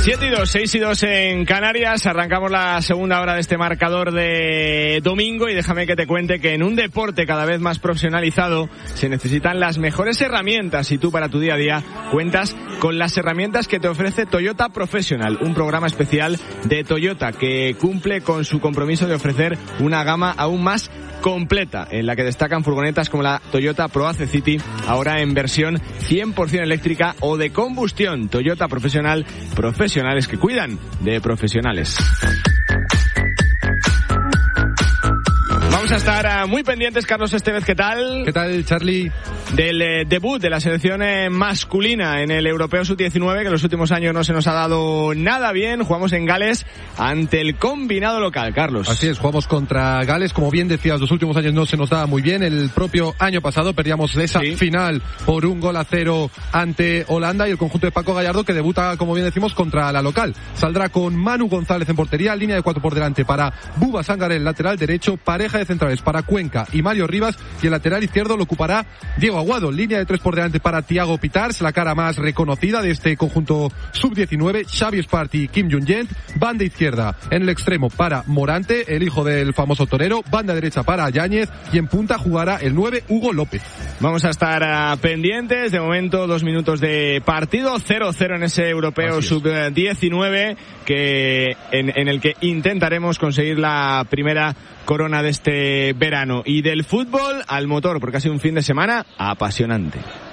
7-2, 6-2 en Canarias. Arrancamos la segunda hora de este marcador de domingo y déjame que te cuente que en un deporte cada vez más profesionalizado se necesitan las mejores herramientas y tú para tu día a día cuentas con las herramientas que te ofrece Toyota Professional, un programa especial de Toyota que cumple con su compromiso de ofrecer una gama aún más completa, en la que destacan furgonetas como la Toyota ProAce City, ahora en versión 100% eléctrica o de combustión. Toyota Professional, profesionales que cuidan de profesionales. Vamos a estar muy pendientes, Carlos Estevez, ¿qué tal? ¿Qué tal, Charlie? Del debut de la selección masculina en el Europeo Sub-19, que en los últimos años no se nos ha dado nada bien. Jugamos en Gales ante el combinado local, Carlos. Así es, jugamos contra Gales. Como bien decías, los últimos años no se nos daba muy bien. El propio año pasado perdíamos esa final por 1-0 ante Holanda, y el conjunto de Paco Gallardo, que debuta, como bien decimos, contra la local. Saldrá con Manu González en portería, línea de 4 por delante para Buba Sangaré, lateral derecho, pareja de centrales para Cuenca y Mario Rivas, y el lateral izquierdo lo ocupará Diego Aguado. Línea de 3 por delante para Thiago Pitars, la cara más reconocida de este conjunto sub-19, Xavi Esparti y Kim Jung-Jent. Banda izquierda en el extremo para Morante, el hijo del famoso torero. Banda derecha para Yáñez, y en punta jugará el 9 Hugo López. Vamos a estar pendientes. De momento 2 minutos de partido, 0-0 en ese Europeo sub-19 que en el que intentaremos conseguir la primera corona de este verano. Y del fútbol al motor, porque ha sido un fin de semana apasionante.